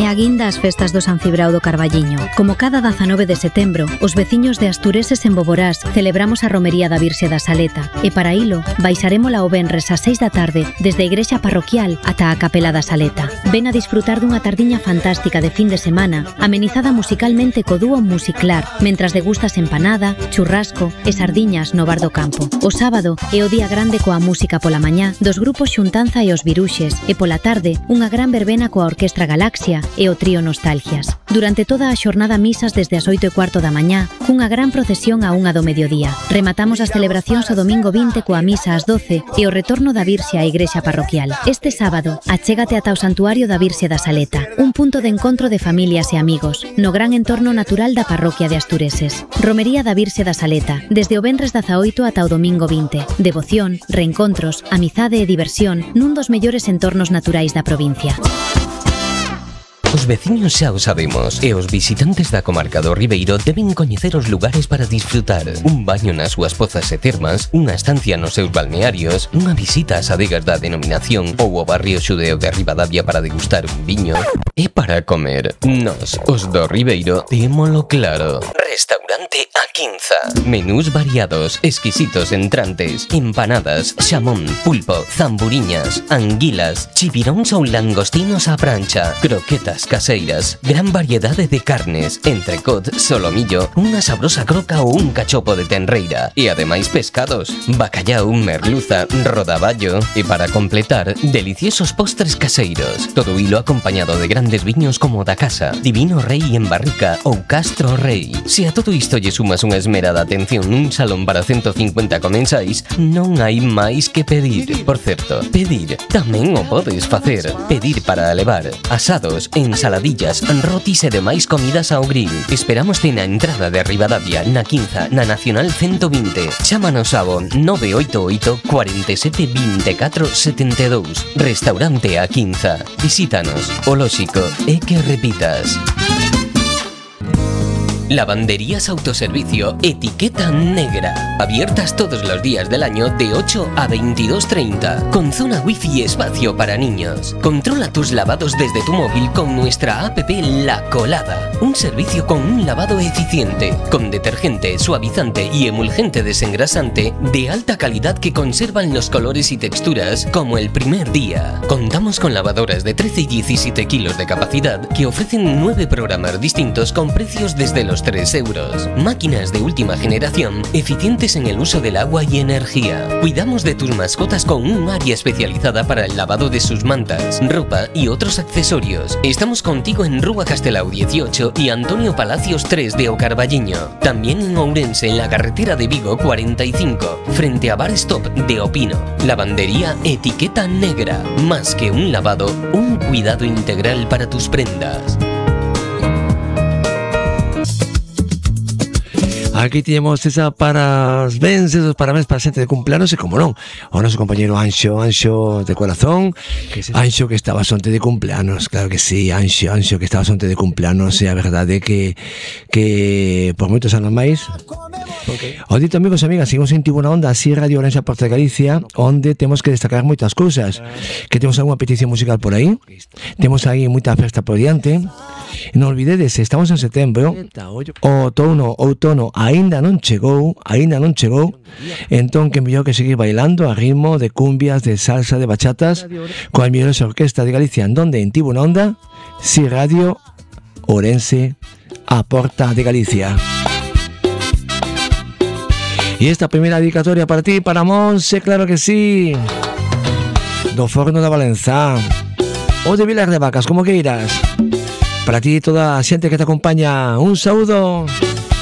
E aguinda as festas do San Cibrao do Carballiño. Como cada 19 de setembro, os veciños de Astureses en Boborás celebramos a romería da Virxe da Saleta e para ilo baixarémola o venres ás 6 da tarde desde a igrexa parroquial ata a capela da Saleta. Ven a disfrutar dunha tardiña fantástica de fin de semana amenizada musicalmente co dúo Musiclar mentras degustas empanada, churrasco e sardiñas no bar do campo. O sábado é o día grande coa música pola mañá dos grupos Xuntanza e os Viruxes e pola tarde unha gran verbena coa Orquestra Galaxia e o trío Nostalgias. Durante toda a xornada misas desde as 8:15 da mañá, cunha gran procesión a 1 do mediodía. Rematamos as celebracións o domingo 20 coa misa ás 12 e o retorno da Virxe á igrexa parroquial. Este sábado, achégate ata o Santuario da Virxe da Saleta, un punto de encontro de familias e amigos, no gran entorno natural da parroquia de Astureses. Romería da Virxe da Saleta, desde o venres 18 ata o domingo 20. Devoción, reencontros, amizade e diversión nun dos mellores entornos naturais da provincia. Os veciños xa o sabemos e os visitantes da comarca do Ribeiro deben coñecer os lugares para disfrutar. Un baño nas súas pozas e termas, unha estancia nos seus balnearios, unha visita ás adegas da denominación ou ao barrio xudeo de Ribadavia para degustar un viño. E para comer, nós, os do Ribeiro, témolo claro. Restaurante A Quinza. Menús variados, exquisitos entrantes, empanadas, xamón, pulpo, zamburiñas, anguilas, chipiróns ou langostinos á prancha, croquetas caseiras, gran variedade de carnes, entrecot, solomillo, unha sabrosa croca ou un cachopo de tenreira e ademais pescados, bacallau, merluza, rodaballo e para completar, deliciosos postres caseiros. Todo hilo acompañado de grandes viños como o da casa, Divino Rei en barrica ou Castro Rei. Se a todo isto lle sumas unha esmerada atención nun salón para 150 comensais, non hai máis que pedir. Por certo, pedir tamén o podes facer. Pedir para levar asados, ensaladillas, rotis e demais comidas ao grill. Esperámoste na entrada de Ribadavia, na Quinza, na Nacional 120. Chámanos ao 988 47 24 72. Restaurante A Quinza. Visítanos. O lóxico é que repitas. Lavanderías Autoservicio Etiqueta Negra. Abiertas todos los días del año de 8 a 22:30. Con zona wifi y espacio para niños. Controla tus lavados desde tu móvil con nuestra app La Colada. Un servicio con un lavado eficiente, con detergente, suavizante y emulgente desengrasante de alta calidad que conservan los colores y texturas como el primer día. Contamos con lavadoras de 13 y 17 kilos de capacidad que ofrecen 9 programas distintos con precios desde los 3 euros. Máquinas de última generación, eficientes en el uso del agua y energía. Cuidamos de tus mascotas con un área especializada para el lavado de sus mantas, ropa y otros accesorios. Estamos contigo en Rúa Castelao 18 y Antonio Palacios 3 de O Carballiño. También en Ourense, en la carretera de Vigo 45, frente a Bar Stop de Opino. Lavandería Etiqueta Negra. Más que un lavado, un cuidado integral para tus prendas. Aquí tenemos esa parabéns, esos parabéns para a xente de cumpleanos e, como non, o noso compañero Anxo de corazón, Anxo que estaba sonte de cumpleanos, claro que sí, Anxo que estaba sonte de cumpleanos, e a verdade que por moitos anos máis. O dito, amigos e amigas, seguimos en Tibuna Onda, así Radio Orense Porta de Galicia, onde temos que destacar moitas cousas, que temos algunha petición musical por aí, temos aí moita festa por diante. Non olvidedes, estamos en setembro, o outono aínda non chegou, entón que mellor que seguir bailando a ritmo de cumbias, de salsa, de bachatas, coa mellorosa orquesta de Galicia, donde en Tibuna Onda, si Radio Orense a Porta de Galicia. E esta primeira dedicatoria para ti, para Monse, claro que sí, do Forno da Valenzá, ou de Vilar de Vacas, como que irás. Para ti e toda a xente que te acompaña, un saúdo.